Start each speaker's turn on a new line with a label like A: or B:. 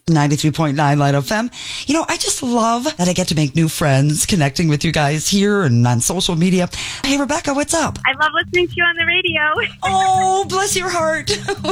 A: 93.9 Light FM. You know, I just love that I get to make new friends connecting with you guys here and on social media. Hey, Rebecca, what's up?
B: I love listening to you on the radio.
A: Oh, bless your heart.